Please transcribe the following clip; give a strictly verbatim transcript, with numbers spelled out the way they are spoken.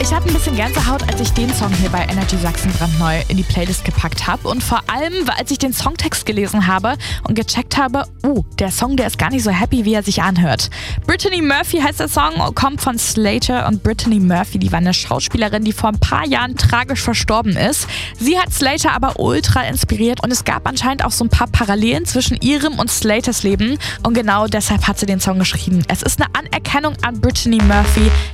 Ich hatte ein bisschen Gänsehaut, als ich den Song hier bei Energy Sachsen brandneu in die Playlist gepackt habe. Und vor allem, als ich den Songtext gelesen habe und gecheckt habe, oh, der Song, der ist gar nicht so happy, wie er sich anhört. Brittany Murphy heißt der Song, kommt von Slater. Und Brittany Murphy, die war eine Schauspielerin, die vor ein paar Jahren tragisch verstorben ist. Sie hat Slater aber ultra inspiriert und es gab anscheinend auch so ein paar Parallelen zwischen ihrem und Slaters Leben. Und genau deshalb hat sie den Song geschrieben. Es ist eine Anerkennung an Brittany Murphy.